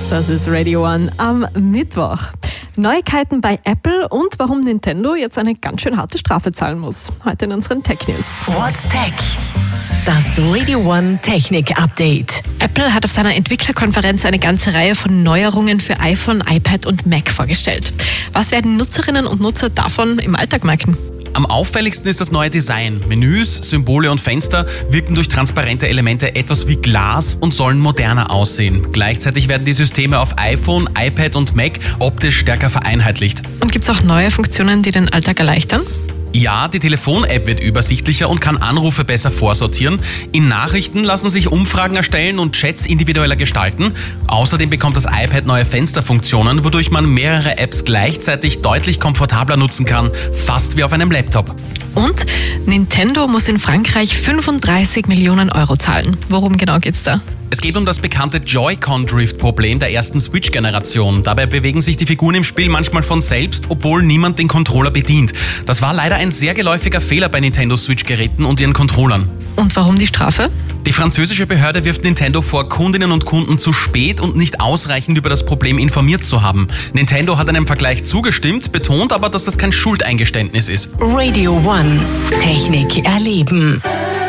Das ist Radio One am Mittwoch. Neuigkeiten bei Apple und warum Nintendo jetzt eine ganz schön harte Strafe zahlen muss. Heute in unseren Tech News. What's Tech? Das Radio One Technik Update. Apple hat auf seiner Entwicklerkonferenz eine ganze Reihe von Neuerungen für iPhone, iPad und Mac vorgestellt. Was werden Nutzerinnen und Nutzer davon im Alltag merken? Am auffälligsten ist das neue Design. Menüs, Symbole und Fenster wirken durch transparente Elemente etwas wie Glas und sollen moderner aussehen. Gleichzeitig werden die Systeme auf iPhone, iPad und Mac optisch stärker vereinheitlicht. Und gibt es auch neue Funktionen, die den Alltag erleichtern? Ja, die Telefon-App wird übersichtlicher und kann Anrufe besser vorsortieren. In Nachrichten lassen sich Umfragen erstellen und Chats individueller gestalten. Außerdem bekommt das iPad neue Fensterfunktionen, wodurch man mehrere Apps gleichzeitig deutlich komfortabler nutzen kann, fast wie auf einem Laptop. Und Nintendo muss in Frankreich 35 Millionen Euro zahlen. Worum genau geht's da? Es geht um das bekannte Joy-Con-Drift-Problem der ersten Switch-Generation. Dabei bewegen sich die Figuren im Spiel manchmal von selbst, obwohl niemand den Controller bedient. Das war leider ein sehr geläufiger Fehler bei Nintendo Switch-Geräten und ihren Controllern. Und warum die Strafe? Die französische Behörde wirft Nintendo vor, Kundinnen und Kunden zu spät und nicht ausreichend über das Problem informiert zu haben. Nintendo hat einem Vergleich zugestimmt, betont aber, dass das kein Schuldeingeständnis ist. Radio One Technik erleben.